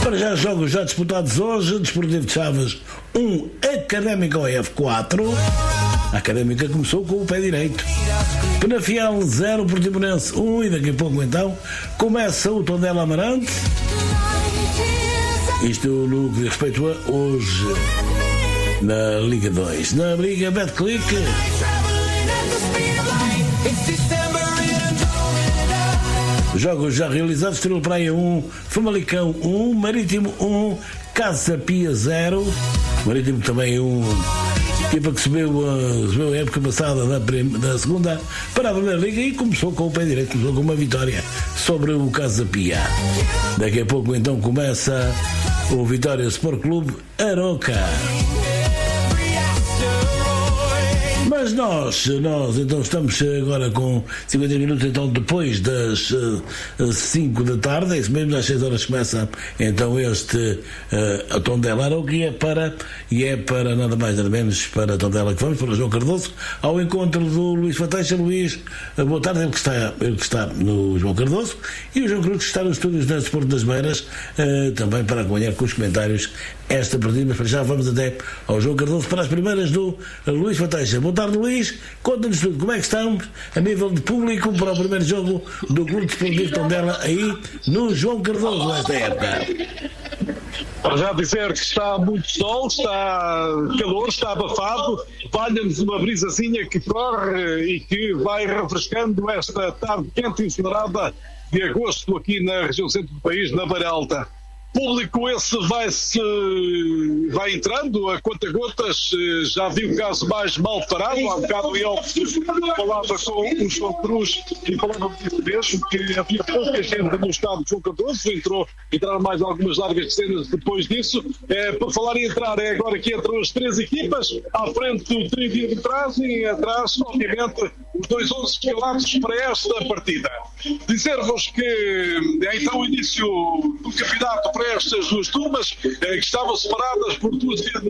Para já jogos já disputados hoje: Desportivo de Chaves 1, Académica OF 4. A Académica começou com o pé direito. Penafiel 0, Portimonense 1. E daqui a pouco então começa o Tondela Amarante. Isto no que diz respeito a hoje na Liga 2. Na Liga Betclic, jogos já realizados: Estrela Praia 1, Famalicão 1, Marítimo 1, Casa Pia 0. Marítimo também 1. Equipa que subiu a época passada da segunda para a primeira liga e começou com o pé direito, começou com uma vitória sobre o Casa Pia. Daqui a pouco então começa o Vitória Sport Clube Aroca. Mas nós então estamos agora com 50 minutos então depois das 5 da tarde, é isso mesmo, às 6 horas começa então este Tondela Aroca e é para nada mais nada menos para Tondela que vamos, para o João Cardoso, ao encontro do Luís Fateixa. Luís, boa tarde, ele que está no João Cardoso, e o João Cruz que está nos estúdios da Desporto das Beiras, também para acompanhar com os comentários esta partida. Mas para já vamos até ao João Cardoso para as primeiras do Luís Fateixa. Boa tarde, Luís, conta-nos tudo, como é que estamos a nível de público para o primeiro jogo do Clube Desportivo Tondela aí no João Cardoso nesta época? Para já dizer que está muito sol, está calor, está abafado, valha-nos uma brisazinha que corre e que vai refrescando esta tarde quente e ensolarada de agosto aqui na região centro do país, na Beira Alta. Público esse vai entrando a conta-gotas. Já vi um caso mais mal parado. Há um bocado eu falava com o João Cruz e falava disso mesmo, que havia pouca gente no estado de João Cardoso. Entraram mais algumas largas cenas depois disso. Para falar em entrar, é agora que entram as 3 equipas, à frente do trio de arbitragem e atrás, obviamente, os 2 11 escalados para esta partida. Dizer-vos que é então o início do campeonato para estas 2 turmas, que estavam separadas por 2 vezes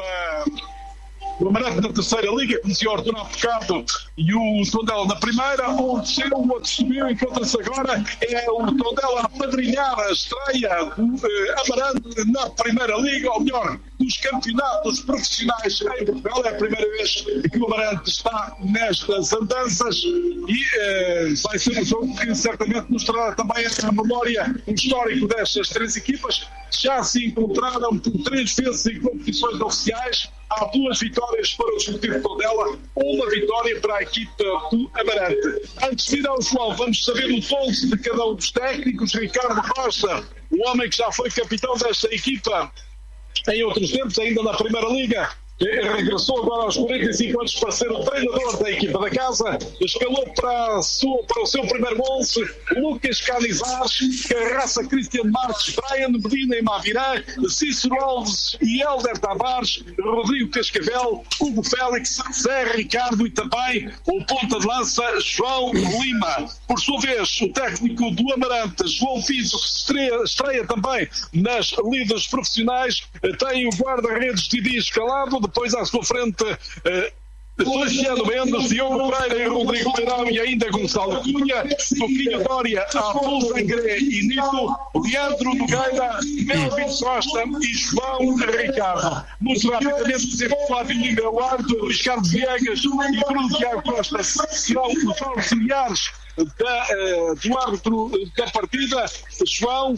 o Amarante na terceira liga, que dizia ordenar pecado, e o Tondela na primeira. Um desceu, o outro subiu. Encontra-se agora o Tondela a padrinhar a estreia do Amarante na primeira liga, ou melhor, dos campeonatos profissionais em Portugal. É a primeira vez que o Amarante está nestas andanças e vai ser um jogo que certamente nos trará também a memória, o histórico destas 3 equipas. Já se encontraram por 3 vezes em competições oficiais. Há 2 vitórias para o Desportivo de Tondela, uma vitória para a equipa do Amarante. Antes de ir ao João, vamos saber o pulso de cada um dos técnicos. Ricardo Costa, o homem que já foi capitão desta equipa em outros tempos, ainda na Primeira Liga, regressou agora aos 45 anos para ser o treinador da equipa da casa. Escalou para o seu primeiro 11 Lucas Canizares, Carraça, Cristiano Marques, Brian Medina e Mavirã, Cícero Alves e Hélder Tavares, Rodrigo Cascavel, Hugo Félix, Zé Ricardo e também o ponta de lança João Lima. Por sua vez, o técnico do Amarante, João Fiso, que estreia também nas ligas profissionais, tem o guarda-redes Didi escalado. Depois à sua frente Feliciano Mendes, Diogo Pereira e Rodrigo Leirão, e ainda Gonçalo Cunha, Toquinho Dória, Afonso Sangré e Nito, Leandro Nogueira, Melvin Costa e João Ricardo. Muito rapidamente dizer que Flávio Eduardo, Ricardo Viegas e Bruno Tiago Costa serão os auxiliares do árbitro da partida. João,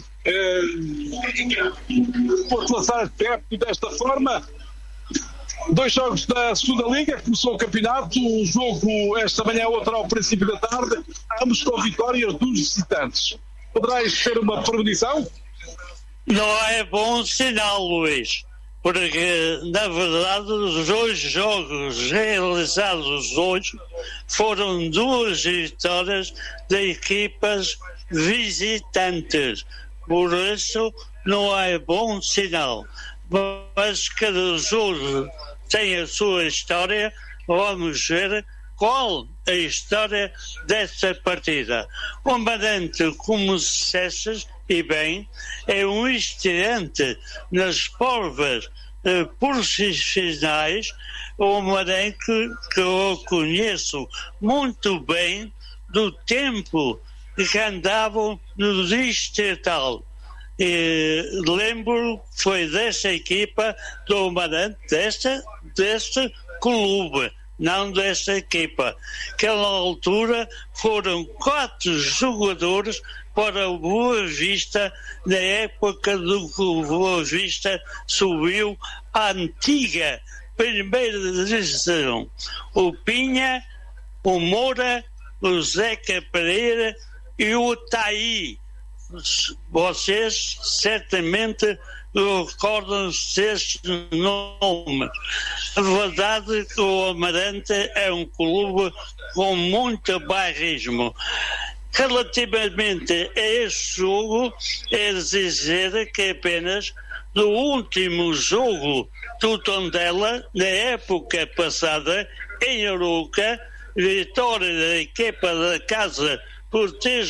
por lançar perto desta forma. 2 jogos da segunda liga, começou o campeonato, um jogo esta manhã, outro ao princípio da tarde, ambos com vitórias dos visitantes. Poderás ter uma premonição? Não é bom sinal, Luís, porque na verdade os 2 jogos realizados hoje foram 2 vitórias de equipas visitantes, por isso não é bom sinal. Mas cada jogo tem a sua história. Vamos ver qual a história desta partida. O Amarante, como disseste, e bem, é um estreante nas provas profissionais. O Amarante que eu conheço muito bem do tempo que andavam no distrital. lembro que foi desta equipa do Amarante, deste clube, não desta equipa. Naquela altura foram 4 jogadores para o Boa Vista, na época do que o Boa Vista subiu à antiga primeira divisão. O Pinha, o Moura, o Zeca Pereira e o Taí. Vocês certamente recordam-se destes nomes. A verdade é que o Amarante é um clube com muito bairrismo. Relativamente a este jogo, é dizer que apenas no último jogo do Tondela, na época passada, em Arouca, vitória da equipa da casa por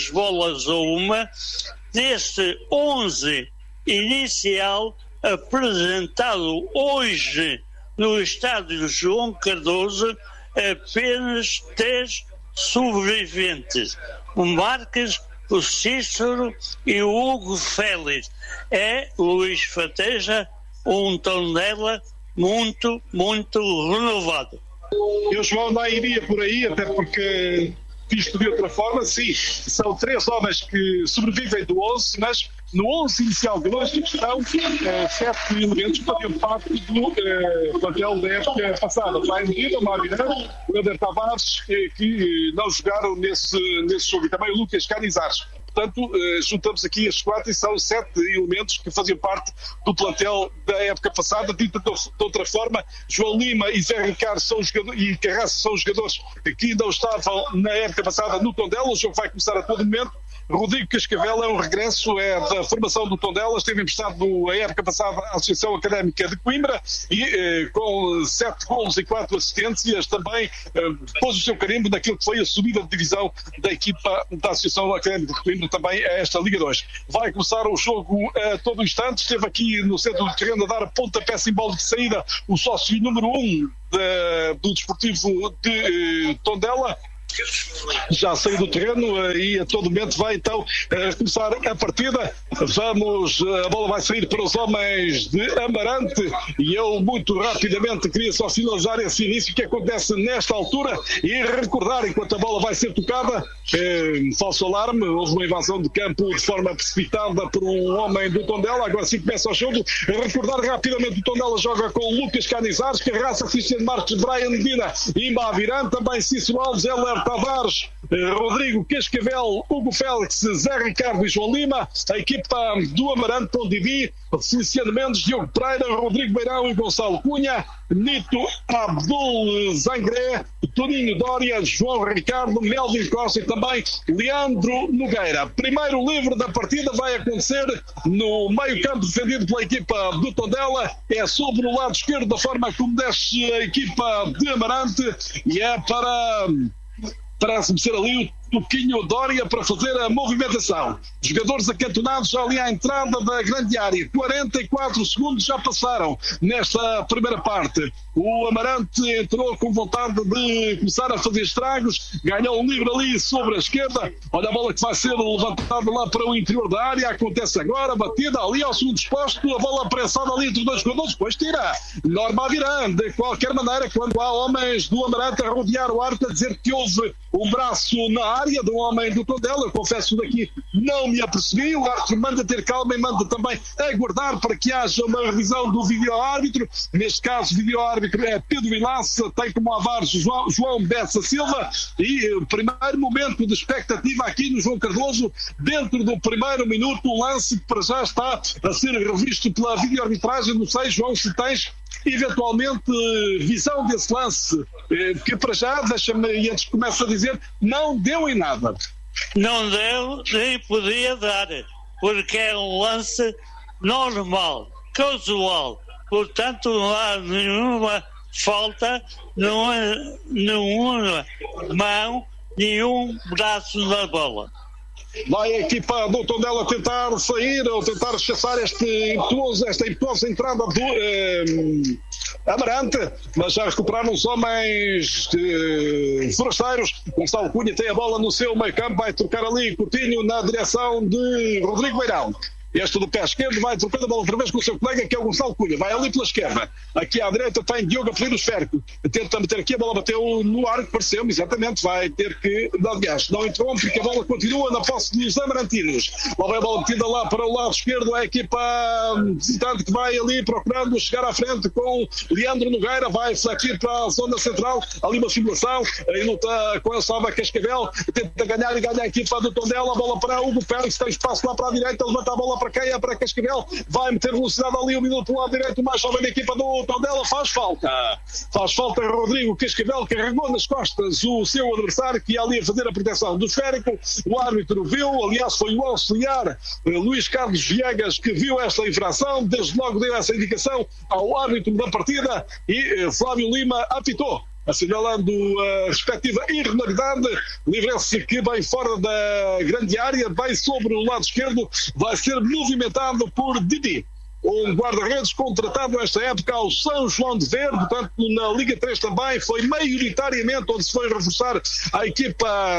3-1, deste 11 inicial apresentado hoje no estádio João Cardoso, apenas 3 sobreviventes: o Marques, o Cícero e o Hugo Félix. É Luís Fateja, um Tondela muito, muito renovado. Eu, João, não iria por aí, até porque visto de outra forma, sim, são 3 homens que sobrevivem do 11, mas no 11 inicial de hoje estão 7 elementos que faziam parte do plantel da época passada. Vai Medina, o Mavirão, o Helder Tavares, que não jogaram nesse jogo, e também o Lucas Canizares. Portanto, juntamos aqui estes 4 e são 7 elementos que faziam parte do plantel da época passada. Dito de outra forma, João Lima e Zé Ricardo e Carraça são os jogadores que não estavam na época passada no Tondela. O jogo vai começar a todo momento. Rodrigo Cascavel é um regresso, é da formação do Tondela, esteve emprestado a época passada à Associação Académica de Coimbra e com 7 golos e 4 assistências também pôs o seu carimbo naquilo que foi a subida de divisão da equipa da Associação Académica de Coimbra também a esta Liga 2. Vai começar o jogo a todo instante, esteve aqui no centro do terreno a dar a pontapé simbólico de saída o sócio número 1 do Desportivo de Tondela. Já saiu do terreno e a todo momento vai então começar a partida. A bola vai sair para os homens de Amarante e eu muito rapidamente queria só finalizar esse início que acontece nesta altura e recordar, enquanto a bola vai ser tocada, falso alarme, houve uma invasão de campo de forma precipitada por um homem do Tondela. Agora sim começa o jogo. Recordar rapidamente, o Tondela joga com Lucas Canizares, Carraça, Cristiano Marques, Brian Medina e Mavirão, também Cícero Alves, Helder Tavares, Rodrigo Cascavel, Hugo Félix, Zé Ricardo e João Lima. A equipa do Amarante com Didi, Feliciano Mendes, Diogo Pereira, Rodrigo Beirão e Gonçalo Cunha, Nito Abdul Zangré, Toninho Dória, João Ricardo, Melvin Costa e também Leandro Nogueira. Primeiro livre da partida vai acontecer no meio-campo defendido pela equipa do Tondela. É sobre o lado esquerdo, da forma como desce a equipa de Amarante, e é parece-me ser ali o Toquinho Dória para fazer a movimentação. Jogadores acantonados ali à entrada da grande área. 44 segundos já passaram nesta primeira parte. O Amarante entrou com vontade de começar a fazer estragos. Ganhou um livre ali sobre a esquerda. Olha a bola que vai ser levantada lá para o interior da área. Acontece agora, batida ali ao segundo posto. A bola prensada ali entre os dois jogadores. Depois tira Norma Virã. De qualquer maneira, quando há homens do Amarante a rodear o árbitro, a dizer que houve um braço na área do homem do Tondela, eu confesso daqui não me apercebi. O árbitro manda ter calma e manda também aguardar para que haja uma revisão do vídeo-árbitro. Neste caso, o vídeo-árbitro é Pedro Vilaça, tem como avares João Bessa Silva, e o primeiro momento de expectativa aqui no João Cardoso, dentro do primeiro minuto, o lance que para já está a ser revisto pela vídeo-arbitragem. Não sei, João, se tens eventualmente visão desse lance, que para já, deixa-me, e antes que comece a dizer, não deu em nada. Não deu, nem podia dar, porque é um lance normal, casual, portanto não há nenhuma falta, não há nenhuma mão, nenhum braço na bola. Vai a equipa do Tondela tentar sair ou tentar chassar esta impetuosa entrada do Amarante, mas já recuperaram os homens forasteiros. Gonçalo Cunha tem a bola no seu meio campo, vai trocar ali Coutinho na direção de Rodrigo Beirão. Este do pé esquerdo vai trocando a bola outra vez com o seu colega, que é o Gonçalo Cunha. Vai ali pela esquerda. Aqui à direita tem Diogo a pedir o esférico. Tenta meter aqui, a bola bateu no arco, pareceu-me, exatamente. Vai ter que, aliás, não entrou, porque a bola continua na posse dos amarantinos. Lá vai a bola metida lá para o lado esquerdo. A equipa visitante que vai ali procurando chegar à frente com Leandro Nogueira. Vai fletir para a zona central. Ali uma simulação. Aí luta com a Salva Cascavel. Tenta ganhar e ganha a equipa do Tondela. A bola para Hugo Pérez. Tem espaço lá para a direita. Levanta a bola para quem? É para Cascavel. Vai meter velocidade ali. 1 minuto do lado direito. Mais jovem da equipa do Tondela. Faz falta. Faz falta Rodrigo Cascavel. Carregou nas costas o seu adversário, que ia ali a fazer a proteção do esférico. O árbitro viu. Aliás, foi o auxiliar Luís Carlos Viegas que viu esta infração. Desde logo deu essa indicação ao árbitro da partida e Flávio Lima apitou, assinalando a respectiva irregularidade. Livrense que bem fora da grande área, bem sobre o lado esquerdo, vai ser movimentado por Didi, um guarda-redes contratado nesta época ao São João de Verde, portanto na Liga 3 também, foi maioritariamente onde se foi reforçar a equipa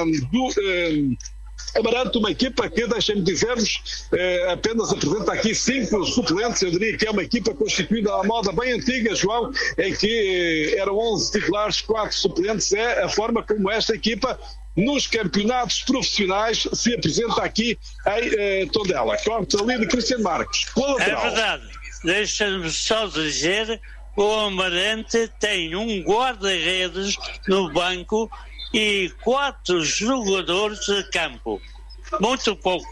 do Amarante, uma equipa que, deixem-me dizer-vos, apenas apresenta aqui 5 suplentes. Eu diria que é uma equipa constituída à moda bem antiga, João, em que eram 11 titulares, 4 suplentes. É a forma como esta equipa nos campeonatos profissionais se apresenta aqui em Tondela. Corte ali de Cristiano Marques. É verdade. Deixa-me só dizer, o Amarante tem um guarda-redes no banco e 4 jogadores de campo. Muito pouco.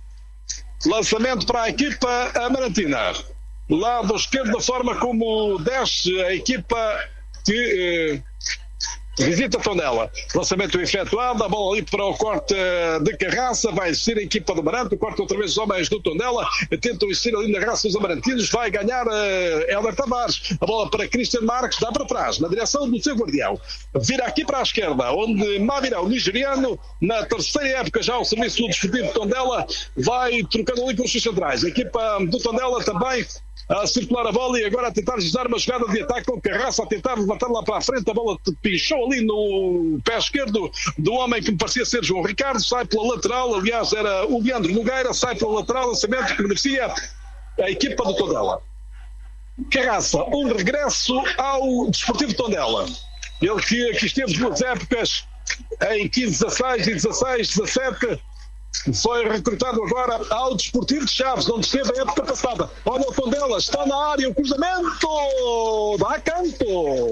Lançamento para a equipa amarantina. Lado esquerdo, da forma como desce a equipa que visita Tondela. Lançamento efetuado, a bola ali para o corte de Carraça, vai ser a equipa do Amarante, corta outra vez os homens do Tondela, tentam existir ali na raça dos amarantinos, vai ganhar Hélder Tavares, a bola para Cristiano Marques, dá para trás, na direção do seu guardião, vira aqui para a esquerda, onde Mavirão, nigeriano, na terceira época já o serviço do desportivo de Tondela, vai trocando ali com os seus centrais. A equipa do Tondela também a circular a bola e agora a tentar ajudar uma jogada de ataque com Carraça, a tentar levantar lá para a frente, a bola pinchou ali no pé esquerdo do homem que me parecia ser João Ricardo, sai pela lateral, aliás era o Leandro Nogueira, sai pela lateral, lançamento que beneficia a equipa do Tondela. Carraça, um regresso ao Desportivo Tondela, ele que aqui esteve 2 épocas em 15-16 e 16-17, foi recrutado agora ao Desportivo de Chaves, onde esteve a época passada. Olha o Tondela, está na área, o cruzamento dá canto.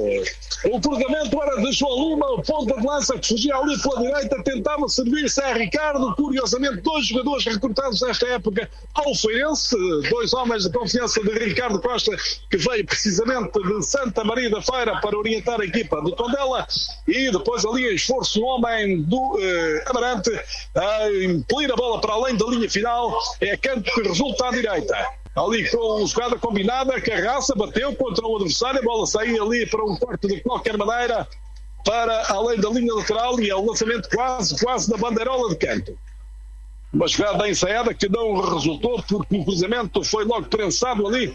O cruzamento era de João Lima, o ponta de lança que surgia ali pela direita, tentava servir-se a Ricardo. Curiosamente, 2 jogadores recrutados nesta época ao Feirense, 2 homens de confiança de Ricardo Costa, que veio precisamente de Santa Maria da Feira para orientar a equipa do Tondela, e depois ali em esforço o homem do Amarante a impelir a bola para além da linha final. É canto que resulta à direita. Ali com jogada combinada, Carraça bateu contra o adversário, a bola saiu ali para um corte de qualquer maneira para além da linha lateral e é o lançamento quase na bandeirola de canto. Uma jogada ensaiada que não resultou porque o cruzamento foi logo prensado ali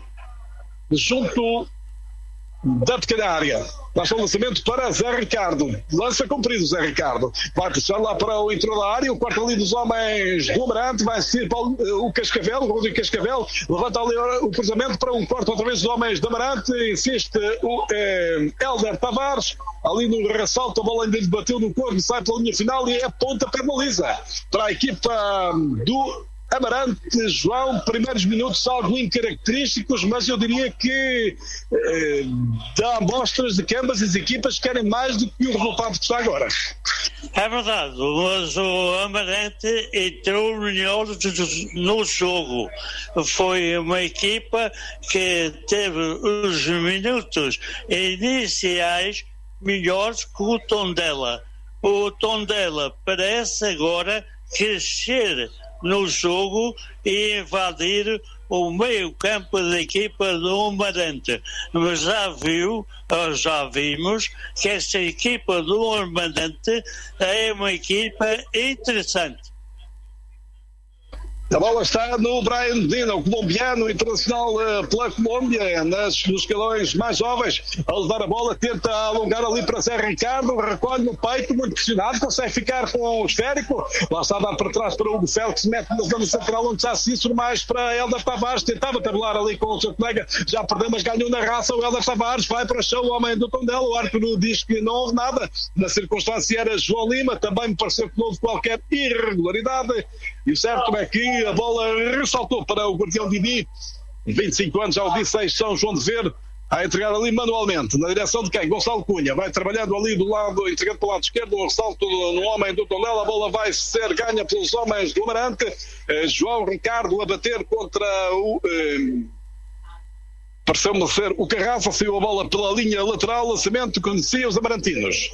junto da pequena área. Baixa o lançamento para Zé Ricardo. Lança comprido Zé Ricardo. Vai puxar lá para o interior da área. O quarto ali dos homens do Amarante. Vai ser para o Cascavel, o Rodrigo Cascavel. Levanta ali o cruzamento para um quarto outra vez dos homens do Amarante. Insiste o Hélder Tavares. Ali no ressalto, a bola ainda lhe bateu no corpo. Sai pela linha final e é ponta para a baliza. Para a equipa do Amarante, João, primeiros minutos algo incaracterísticos, mas eu diria que dá amostras de que ambas as equipas querem mais do que o resultado que está agora. É verdade, mas o Amarante entrou melhor no jogo. Foi uma equipa que teve os minutos iniciais melhores que o Tondela. O Tondela parece agora crescer no jogo e invadir o meio campo da equipa do Amarante. Mas já vimos que esta equipa do Amarante é uma equipa interessante. A bola está no Brian Medina, o colombiano internacional pela Colômbia, nos escalões mais jovens, a levar a bola, tenta alongar ali para Zé Ricardo, recolhe no peito, muito pressionado, consegue ficar com o esférico, lá está a dar para trás para o Hugo Félix, mete na zona central onde está Cícero, mais para Hélder Tavares, tentava tabelar ali com o seu colega, já perdeu, mas ganhou na raça, o Hélder Tavares vai para o chão, o homem do Tondela, o árbitro diz que não houve nada, na circunstância era João Lima, também me pareceu que não houve qualquer irregularidade, e o certo é que a bola ressaltou para o guardião Didi, 25 anos, já o disse, em São João de Ver, a entregar ali manualmente, na direção de quem? Gonçalo Cunha, vai trabalhando ali do lado, entregando para o lado esquerdo, o ressalto no homem do Tondela, a bola vai ser ganha pelos homens do Amarante, João Ricardo a bater contra o... pareceu-me ser o Carraça, saiu a bola pela linha lateral, lançamento, conhecia os amarantinos.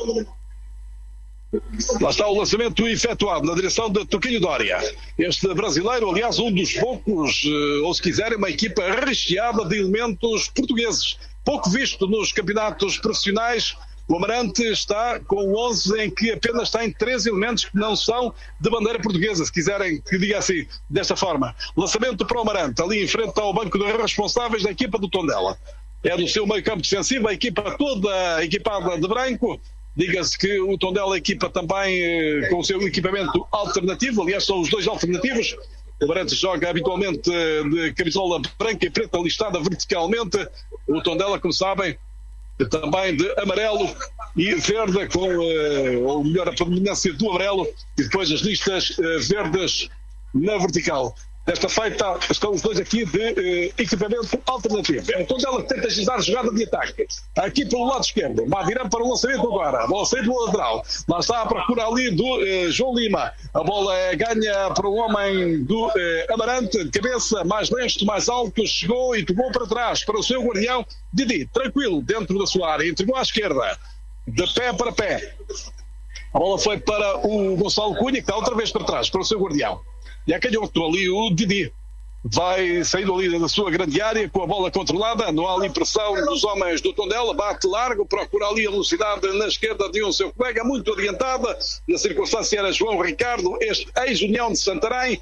Lá está o lançamento efetuado na direção de Toquinho Dória. Este brasileiro, aliás, um dos poucos, ou se quiserem, uma equipa recheada de elementos portugueses. Pouco visto nos campeonatos profissionais. O Amarante está com 11 em que apenas tem 3 elementos que não são de bandeira portuguesa, se quiserem que diga assim, desta forma. Lançamento para o Amarante, ali em frente ao banco de responsáveis da equipa do Tondela. É no seu meio campo defensivo, a equipa toda equipada de branco. Diga-se que o Tondela equipa também com o seu equipamento alternativo, aliás são os dois alternativos. O Amarante joga habitualmente de camisola branca e preta listada verticalmente. O Tondela, como sabem, também de amarelo e verde, com, ou melhor, a predominância do amarelo e depois as listas verdes na vertical. Desta feita estão os dois aqui de equipamento alternativo. É o Tondela que tenta agilizar a jogada de ataque. Aqui pelo lado esquerdo, Mavirão para o lançamento agora. A bola sai do lateral. Lá está a procura ali do João Lima. A bola é ganha para o homem do Amarante. De cabeça, mais lento, mais alto. Chegou e tocou para trás para o seu guardião. Didi, tranquilo, dentro da sua área. Entregou à esquerda. De pé para pé. A bola foi para o Gonçalo Cunha, que está outra vez para trás, para o seu guardião. E a canhoto ali o Didi vai saindo ali da sua grande área com a bola controlada, não há ali pressão dos homens do Tondela, bate largo, procura ali a velocidade na esquerda de um seu colega, muito adiantada, na circunstância era João Ricardo, este ex-União de Santarém,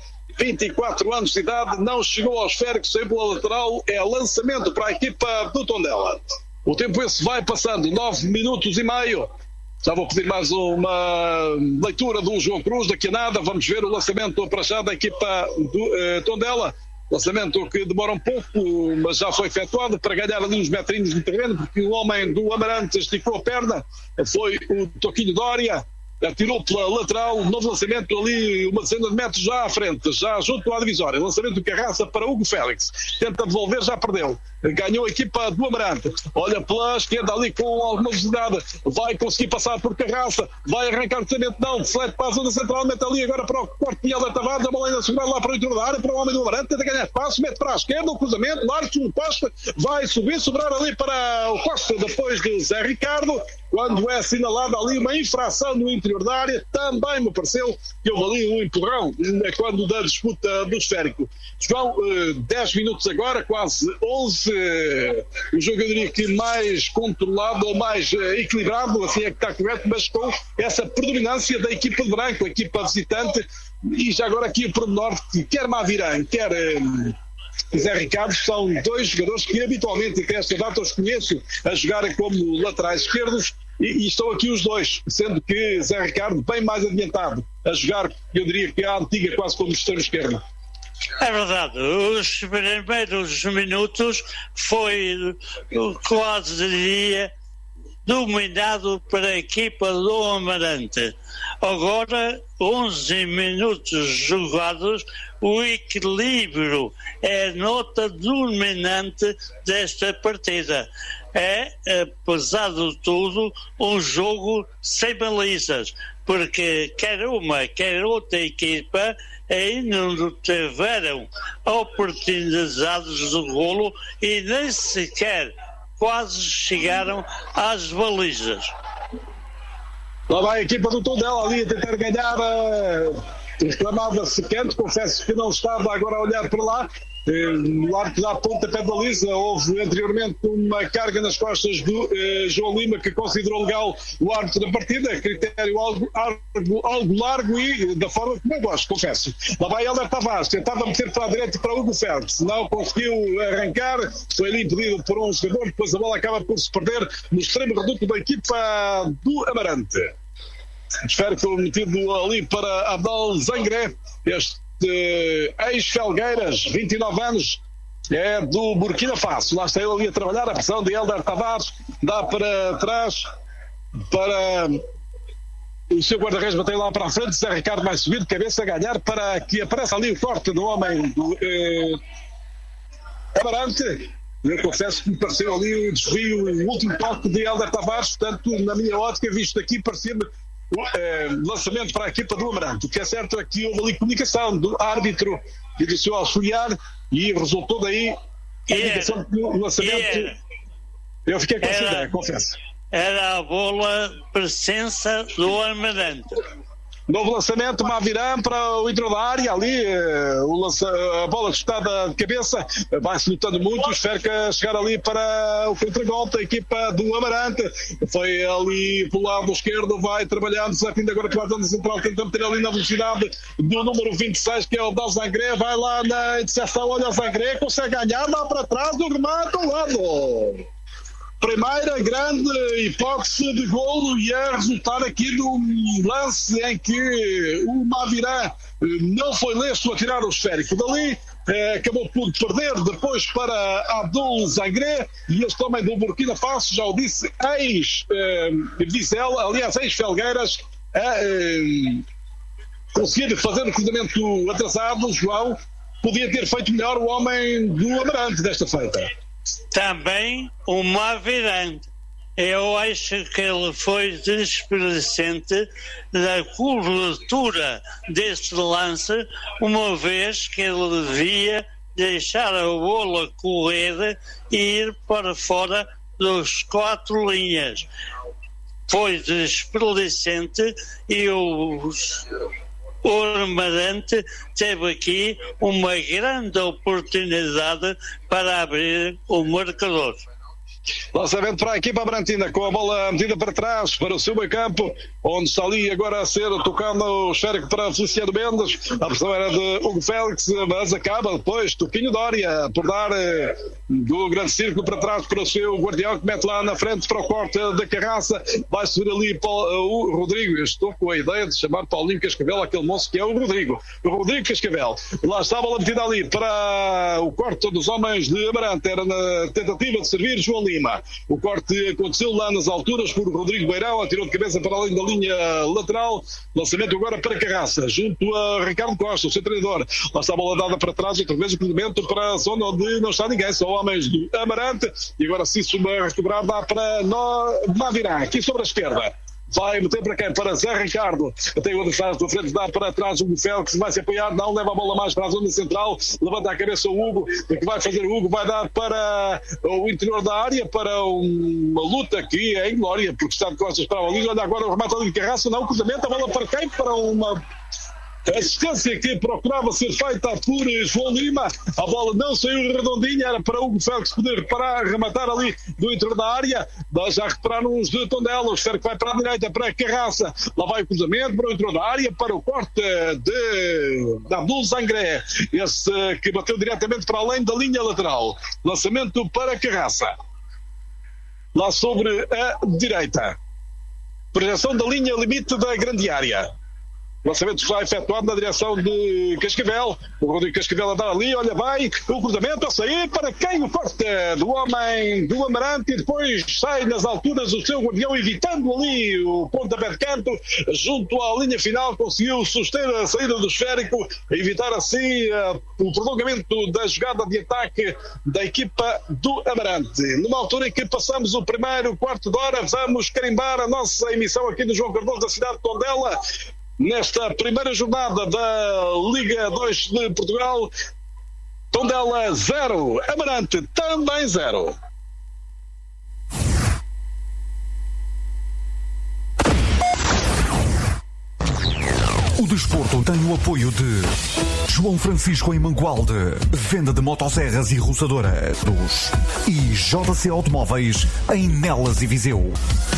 24 anos de idade, não chegou ao esférico, saiu pela lateral, é lançamento para a equipa do Tondela. O tempo esse vai passando, 9 minutos e meio. Já vou pedir mais uma leitura do João Cruz, daqui a nada vamos ver o lançamento para já da equipa do Tondela, lançamento que demora um pouco, mas já foi efetuado para ganhar ali uns metrinhos de terreno, porque o homem do Amarante esticou a perna, foi o Toquinho Dória, atirou pela lateral, novo lançamento ali, uma dezena de metros já à frente, já junto à divisória, lançamento do Carraça para Hugo Félix, tenta devolver, já perdeu, ganhou a equipa do Amarante, olha pela esquerda ali com alguma velocidade, vai conseguir passar por Carraça, vai arrancar o lançamento, não, selete para a zona central, mete ali agora para o quarto de Hélder Tavares, a bola ainda segurada lá para o interior da área, para o homem do Amarante, tenta ganhar espaço, mete para a esquerda, o cruzamento, larga o poste, vai subir, sobrar ali para o Costa, depois de Zé Ricardo, quando é assinalada ali uma infração no interior da área, também me pareceu que houve ali um empurrão quando da disputa do esférico. João, 10 minutos agora, quase 11, o jogo eu diria que mais controlado ou mais equilibrado, assim é que está correto, mas com essa predominância da equipa de branco, a equipa visitante, e já agora aqui o pormenor, quer Mavirã, quer Zé Ricardo, são dois jogadores que habitualmente até esta data os conheço a jogarem como laterais esquerdos e estão aqui os dois, sendo que Zé Ricardo bem mais adiantado a jogar, eu diria que a antiga quase como extremo esquerdo. É verdade, os primeiros minutos foi quase diria dominado pela equipa do Amarante. Agora, 11 minutos jogados, o equilíbrio é a nota dominante desta partida. É, apesar de tudo, um jogo sem balizas, porque quer uma, quer outra equipa ainda não tiveram oportunidades de golo e nem sequer quase chegaram às balizas. Lá vai a equipa do Tondela ali a tentar ganhar, reclamava-se quente, confesso que não estava agora a olhar para lá, no arco da pontapé de baliza. Houve anteriormente uma carga nas costas do João Lima, que considerou legal o árbitro da partida, critério algo largo e da forma como eu gosto, confesso. Lá vai Hélder Tavares, tentava meter para a direita e para Hugo Félix, não conseguiu arrancar, foi ali impedido por um jogador, depois a bola acaba por se perder no extremo reduto da equipa do Amarante. Esférico metido ali para Abdal Zangré, este ex-Felgueiras, 29 anos, é do Burkina Faso. Lá está ele ali a trabalhar, a pressão de Hélder Tavares, dá para trás, para o seu guarda-redes bater lá para a frente. Zé Ricardo vai subir de cabeça a ganhar para que apareça ali o corte do homem do Amarante. Eu confesso que me pareceu ali o desvio, o último toque de Hélder Tavares. Portanto, na minha ótica, visto aqui, parecia-me lançamento para a equipa do Amarante. O que é certo é que houve ali comunicação do árbitro e do seu auxiliar e resultou daí a indicação do lançamento. Eu fiquei com essa ideia, confesso. Era a bola presença do Amarante. Novo lançamento, Mavirã para o intro da área, ali a bola espetada de cabeça, vai-se lutando muito, Esférica chegar ali para o contragolpe da equipa do Amarante, foi ali pelo lado esquerdo, vai trabalhando, ainda agora pela zona central, tentando ter ali na velocidade do número 26, que é o Dal Zangré, vai lá na interseção, olha o Zangré, consegue ganhar, dá para trás, do remate ao lado. Primeira grande hipótese de golo e a resultar aqui do lance em que o Mavirã não foi lesto a tirar o esférico dali, acabou por perder depois para Abdul Zangré, e este homem do Burkina Faso, já o disse, ex-Vizela, aliás ex-Felgueiras, conseguir fazer o cruzamento atrasado. João, podia ter feito melhor o homem do Amarante desta feita. Também o Mavirã. Eu acho que ele foi desperdicente da cobertura deste lance, uma vez que ele devia deixar a bola correr e ir para fora dos 4 linhas. Foi desperdicente e o Amarante teve aqui uma grande oportunidade para abrir o marcador. Lançamento para a equipa amantina, com a bola metida para trás, para o seu meio campo, onde está ali agora a ser tocando o esférico para Feliciano Mendes. A pressão era de Hugo Félix, mas acaba depois Toquinho Dória por dar do grande círculo para trás para o seu guardião, que mete lá na frente para o corte da Carraça. Vai subir ali o Rodrigo. Eu estou com a ideia de chamar Paulinho Cascavel aquele moço que é o Rodrigo Cascavel. Lá está a bola metida ali para o corte dos homens de Amarante, era na tentativa de servir João Lima. O corte aconteceu lá nas alturas por Rodrigo Beirão, atirou de cabeça para além da linha lateral. Lançamento agora para Carraça, junto a Ricardo Costa, o seu treinador. Lá está a bola dada para trás, outra vez o cruzamento para a zona onde não está ninguém, só homens do Amarante. E agora sim, se uma recuperar, dá para Mavirã, aqui sobre a esquerda. Vai meter para quem? Para Zé Ricardo. Tem o adversário da frente, dá para trás o Hugo Félix, vai se apoiar, não leva a bola mais para a zona central, levanta a cabeça o Hugo. O que vai fazer o Hugo? Vai dar para o interior da área, para uma luta que é inglória, porque está de costas para a baliza. Olha agora o remate ali de Carraça, não, o cruzamento, a bola para quem? Para uma assistência que procurava ser feita por João Lima. A bola não saiu redondinha, era para Hugo Félix poder parar, rematar ali do interior da área. Já recuperaram os de Tondela, o esférico vai para a direita, para a Carraça. Lá vai o cruzamento para o interior da área, para o corte de Abdul Zangré, esse que bateu diretamente para além da linha lateral. Lançamento para a Carraça. Lá sobre a direita. Projeção da linha limite da grande área. O lançamento está efetuado na direção de Cascavel. O Rodrigo Cascavel a dar ali, olha, vai o cruzamento a sair para quem? O corte do homem do Amarante, e depois sai nas alturas o seu guardião, evitando ali o pontapé de canto, junto à linha final, conseguiu suster a saída do esférico, evitar assim o prolongamento da jogada de ataque da equipa do Amarante. Numa altura em que passamos o primeiro quarto de hora, vamos carimbar a nossa emissão aqui no João Cardoso da cidade de Tondela. Nesta primeira jornada da Liga 2 de Portugal, Tondela 0, Amarante também 0. O desporto tem o apoio de João Francisco em Mangualde. Venda de motosserras e roçadoras. E JC Automóveis em Nelas e Viseu.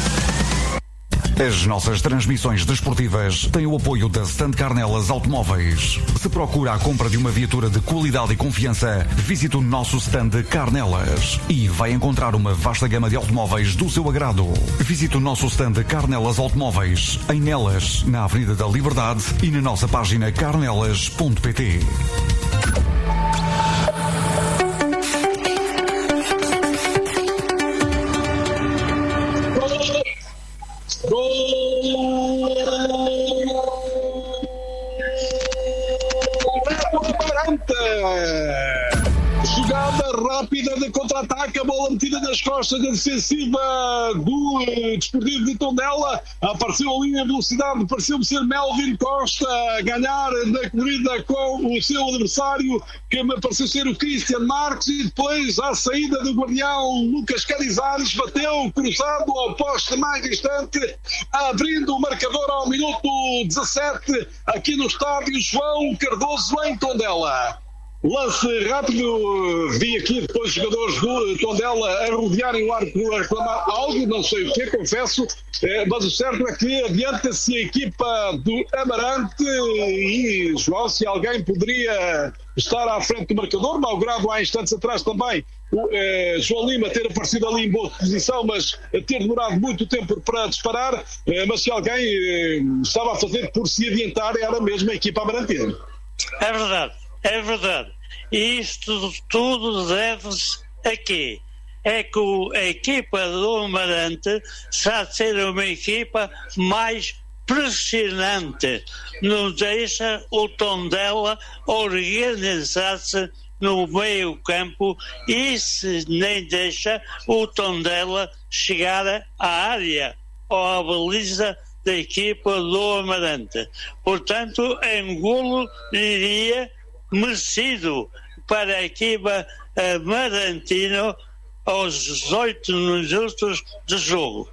As nossas transmissões desportivas têm o apoio da Stand Carnelas Automóveis. Se procura a compra de uma viatura de qualidade e confiança, visite o nosso stand Carnelas e vai encontrar uma vasta gama de automóveis do seu agrado. Visite o nosso stand Carnelas Automóveis em Nelas, na Avenida da Liberdade e na nossa página carnelas.pt. Jogada rápida de contra-ataque, a bola metida nas costas da defensiva do Desportivo de Tondela. Apareceu ali em velocidade, pareceu-me ser Melvin Costa a ganhar na corrida com o seu adversário, que me pareceu ser o Cristian Marques, e depois à saída do guardião Lucas Canizares bateu cruzado ao poste mais distante, abrindo o marcador ao minuto 17 aqui no estádio João Cardoso em Tondela. Lance rápido, vi aqui depois os jogadores do Tondela a rodearem o arco, a reclamar algo, não sei o que, confesso, mas o certo é que adianta-se a equipa do Amarante e, João, se alguém poderia estar à frente do marcador, malgrado há instantes atrás também o João Lima ter aparecido ali em boa posição, mas ter demorado muito tempo para disparar, mas se alguém estava a fazer por se adiantar era mesmo a equipa amarantina. É verdade. É verdade. E isto tudo deve-se a quê? É que a equipa do Amarante está a ser uma equipa mais pressionante. Não deixa o Tondela organizar-se no meio campo e nem deixa o Tondela chegar à área ou à baliza da equipa do Amarante. Portanto, engulo, diria, merecido para a equipa amarantina aos 18 minutos de jogo.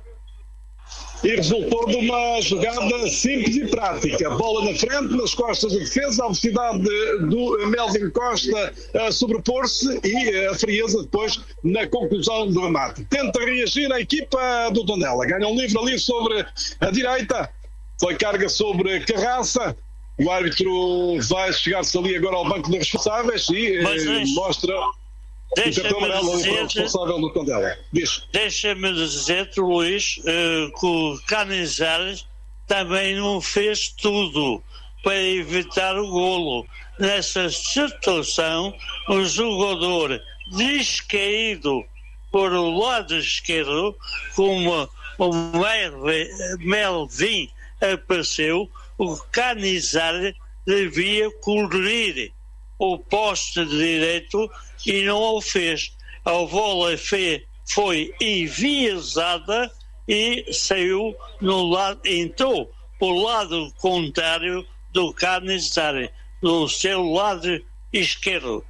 E resultou de uma jogada simples e prática. Bola na frente, nas costas da defesa, a velocidade do Melvin Costa a sobrepor-se e a frieza depois na conclusão do remate. Tenta reagir a equipa do Tondela. Ganha um livre ali sobre a direita. Foi carga sobre Carraça. O árbitro vai chegar-se ali agora ao banco de responsáveis e mostra o cartão amarelo ao responsável do Tondela. Deixa-me dizer-te, Luís, que o Canizares também não fez tudo para evitar o golo. Nessa situação, o jogador descaído por o lado esquerdo, como o Melvin apareceu, o Canizares devia cobrir o poste direito e não o fez. A bola foi enviesada e saiu no lado, entrou pelo lado contrário do Canizares, no seu lado esquerdo.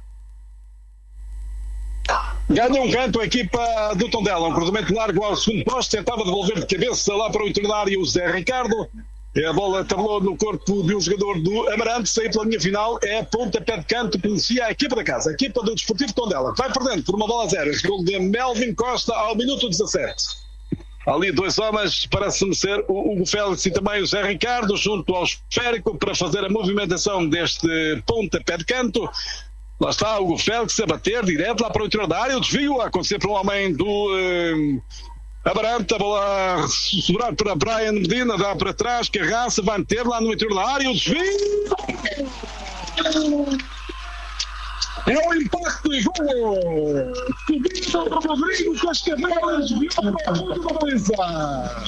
Ganha um canto a equipa do Tondela, um cruzamento largo ao segundo poste, tentava devolver de cabeça lá para o internário o Zé Ricardo. A bola tabelou no corpo de um jogador do Amarante, saiu pela linha final, é pontapé de canto, beneficia a equipa da casa, a equipa do Desportivo Tondela. Vai perdendo por 1-0, esse gol de Melvin Costa ao minuto 17. Ali dois homens, parece-me ser o Hugo Félix e também o Zé Ricardo, junto ao esférico, para fazer a movimentação deste pontapé de canto. Lá está o Hugo Félix a bater direto lá para o interior da área, o desvio a acontecer por um homem do Amarante, a bola a sobrar para Brian Medina, dá para trás, Carraça vai meter lá no interior da área, o desvio é o impacto e gol subindo para Rodrigo Cascavel, desviou para a ponta da baliza.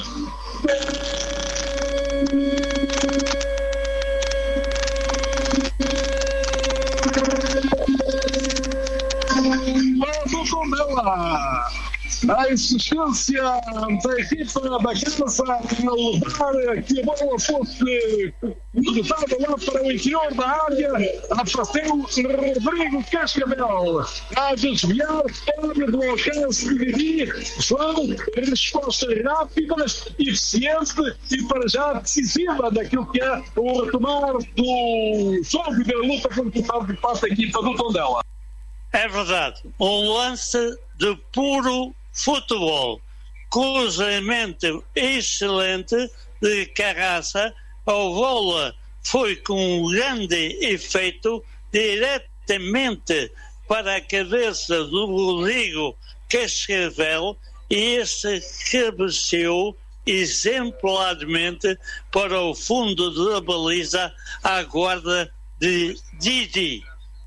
A insistência da equipa da Casa a levar que a bola fosse botada lá para o interior da área. Apareceu Rodrigo Cascavel a desviar fora do alcance de Didi. João, resposta rápida, eficiente e para já decisiva daquilo que é o retomar do jogo da luta contra de parte da equipa do Tondela. É verdade, um lance de puro futebol, cruzamento excelente de Carraça, a bola foi com um grande efeito diretamente para a cabeça do Rodrigo Cascavel e este cabeceou exemplarmente para o fundo da baliza à guarda de Didi.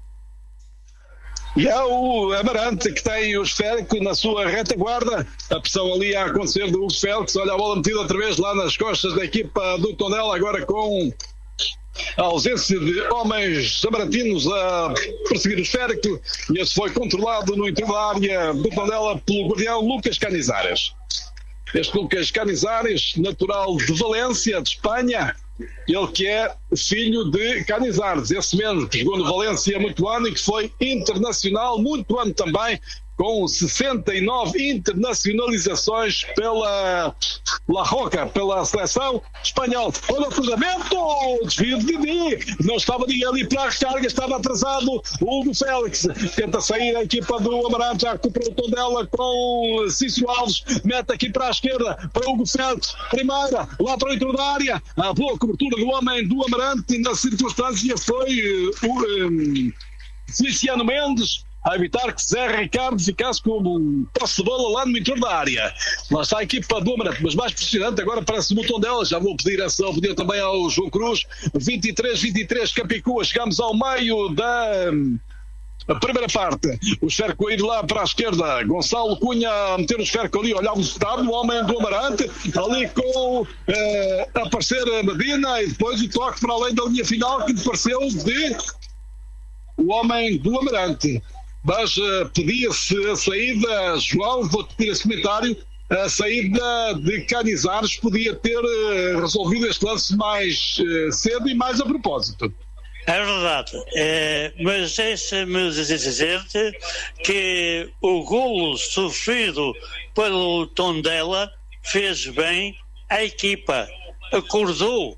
E é o Amarante que tem o esférico na sua retaguarda. A pressão ali a acontecer do Félix. Olha a bola metida outra vez lá nas costas da equipa do Tondela, agora com a ausência de homens amarantinos a perseguir o esférico. E esse foi controlado no interior da área do Tondela pelo guardião Lucas Canizares. Este Lucas Canizares, natural de Valência, de Espanha, ele que é filho de Canizares, esse mesmo que jogou no Valência muito ano e que foi internacional muito ano também, com 69 internacionalizações pela La Roca, pela seleção espanhola. Olha o cruzamento, desvio de Didi, não estava ninguém ali para a recarga, estava atrasado o Hugo Félix, tenta sair a equipa do Amarante, já recuperou o Tondela com Cícero Alves, mete aqui para a esquerda, para o Hugo Félix, primeira, lá para o interior da área, a boa cobertura do homem do Amarante, na circunstância foi o Feliciano Mendes, a evitar que Zé Ricardo ficasse como um posse de bola lá no interior da área. Lá está a equipa do Amarante, mas mais impressionante agora parece o botão dela. Já vou pedir essa opinião também ao João Cruz. 23-23 Capicua, chegamos ao meio da primeira parte. O esférico a ir lá para a esquerda, Gonçalo Cunha a meter o esférico ali, olhar o estado, o homem do Amarante, ali com aparecer a Medina e depois o toque para além da linha final que lhe pareceu de o homem do Amarante. Mas pedia-se a saída, João, vou pedir esse comentário, a saída de Canizares podia ter resolvido este lance mais cedo e mais a propósito. É verdade, mas deixa-me dizer-te que o golo sofrido pelo Tondela fez bem a equipa, acordou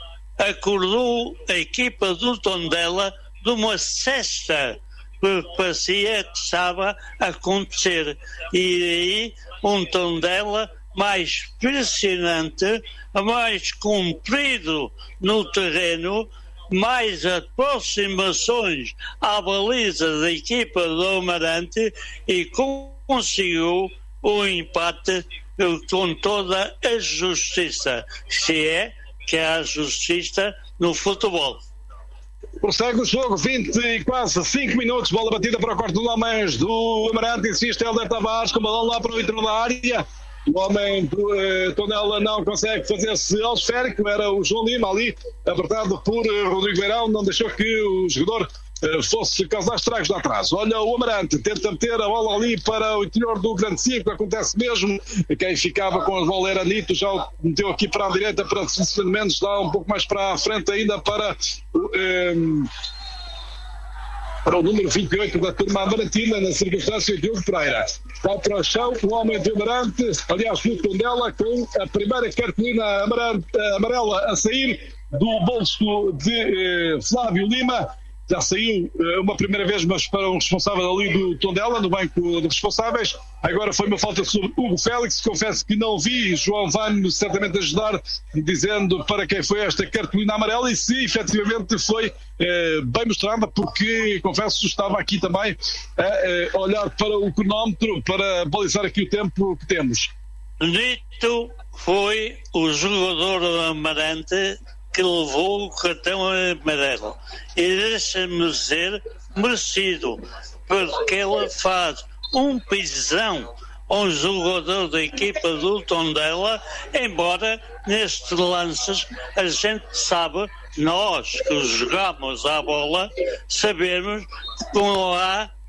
a equipa do Tondela de uma cesta que parecia que estava a acontecer, e aí um Tondela mais pressionante, mais comprido no terreno, mais aproximações à baliza da equipa do Amarante e conseguiu o empate com toda a justiça, se é que há justiça no futebol. Prossegue o jogo, 20 e quase 5 minutos, bola batida para o quarto do homens do Amarante, insiste Helder Tavares com o balão lá para o interior da área. O homem do Tondela não consegue fazer-se ao esférico, era o João Lima ali, apertado por Rodrigo Beirão, não deixou que o jogador fosse causar estragos de atrás. Olha o Amarante, tenta meter a bola ali para o interior do grande círculo, acontece mesmo, quem ficava com a bola era Nito, já o meteu aqui para a direita, para o Feliciano Mendes, dá um pouco mais para a frente ainda para o número 28 da turma amarantina, na circunstância de Diogo Pereira. Vai para o chão o homem do Amarante, aliás, no Tondela, com a primeira cartolina amarela a sair do bolso de Flávio Lima. Já saiu uma primeira vez, mas para um responsável ali do Tondela, no banco de responsáveis. Agora foi uma falta sobre Hugo Félix, confesso que não vi. João vai-me certamente ajudar, dizendo para quem foi esta cartolina amarela e se efetivamente foi bem mostrada, porque, confesso, estava aqui também a olhar para o cronómetro para balizar aqui o tempo que temos. Nito foi o jogador do Amarante que levou o cartão amarelo e deixa-me dizer merecido, porque ele faz um pisão ao jogador da equipa do Tondela, embora nestes lances a gente sabe, nós que jogamos à bola, sabemos que não há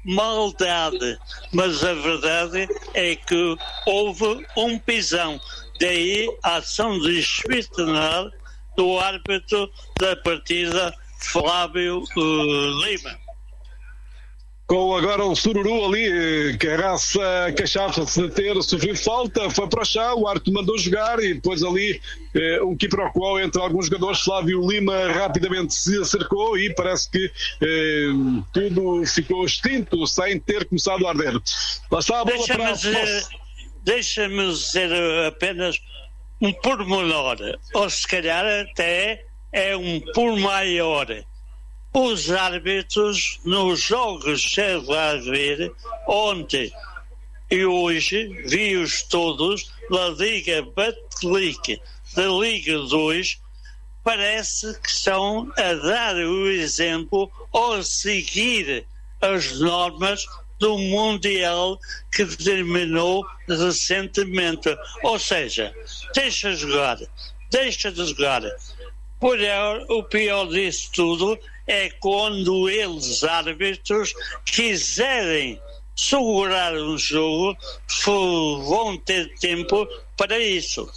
maldade, mas a verdade é que houve um pisão. Daí a ação disciplinar do árbitro da partida, Flávio Lima. Com agora o sururu ali, Carraça queixava-se de ter sofrido falta, foi para o chão, o árbitro mandou jogar e depois ali um quiproquo entre alguns jogadores. Flávio Lima rapidamente se acercou e parece que tudo ficou extinto sem ter começado a arder. Lá está a bola para... Deixa-me dizer apenas um pormenor, ou se calhar até é um por maior. Os árbitros nos jogos que vai ver ontem e hoje, vi-os todos da Liga Betclic, da Liga 2, parece que estão a dar o exemplo ou a seguir as normas do Mundial que terminou recentemente. Ou seja, deixa de jogar. Porém, o pior disso tudo é quando eles, árbitros, quiserem segurar um jogo, vão ter tempo para isso.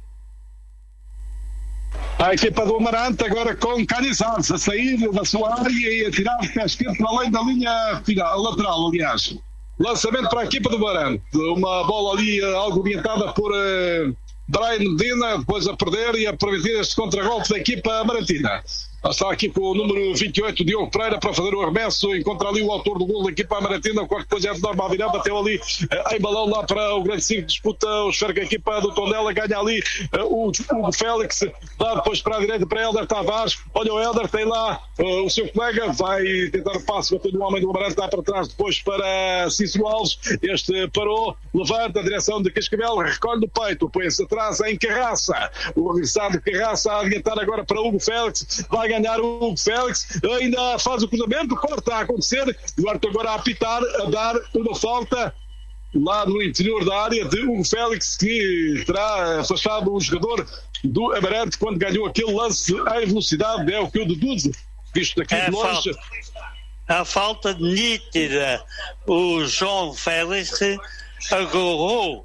A equipa do Amarante agora com Canizares a sair da sua área e a tirar de pé esquerdo para além da linha final, lateral, aliás. Lançamento para a equipa do Amarante. Uma bola ali algo orientada por Brian Medina, depois a perder e a prevenir este contragolpe da equipa amarantina. Está aqui com o número 28, Diogo Pereira, para fazer o arremesso. Encontra ali o autor do gol da equipa amarantina, o qual depois é de normal virada, bateu ali em balão lá para o grande 5, disputa o esfero com a equipa do Tondela, ganha ali o Hugo Félix, dá depois para a direita para Hélder Tavares. Olha o Hélder, tem lá o seu colega, vai tentar o passe, batendo o homem do Amarante, dá para trás depois para Cícero Alves. Este parou, levanta a direção de Cascavel, recolhe do peito, põe-se atrás em Carraça. O adversário de Carraça a adiantar agora para Hugo Félix, vai ganhar o Hugo Félix, ainda faz o cruzamento, corta a acontecer, o árbitro agora a apitar, a dar uma falta lá no interior da área de Hugo Félix, que terá afastado o jogador do Amarante quando ganhou aquele lance em velocidade, é o que eu deduzo, visto daqui de longe. A falta nítida, o João Félix agarrou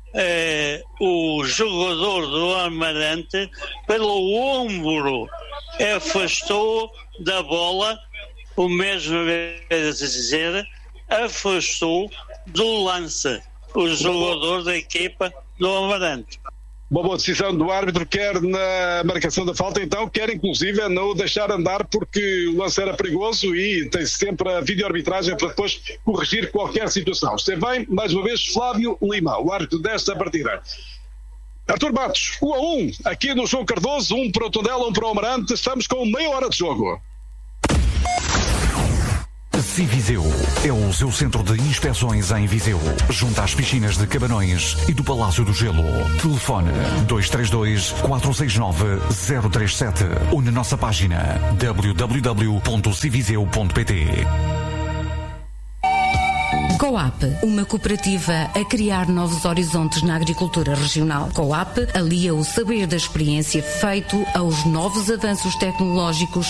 o jogador do Amarante pelo ombro, afastou da bola, o mesmo a dizer, afastou do lance o jogador da equipa do Amarante. Uma boa decisão do árbitro, quer na marcação da falta, então, quer inclusive não o deixar andar, porque o lance era perigoso e tem sempre a videoarbitragem para depois corrigir qualquer situação. Esteve bem, mais uma vez, Flávio Lima, o árbitro desta partida. Artur Matos, 1-1, aqui no João Cardoso, 1 para o Tondela, 1 para o Amarante, estamos com meia hora de jogo. Civiseu é o seu centro de inspeções em Viseu, junto às piscinas de Cabanões e do Palácio do Gelo. Telefone 232-469-037 ou na nossa página www.civiseu.pt. Coap, uma cooperativa a criar novos horizontes na agricultura regional. Coap alia o saber da experiência feito aos novos avanços tecnológicos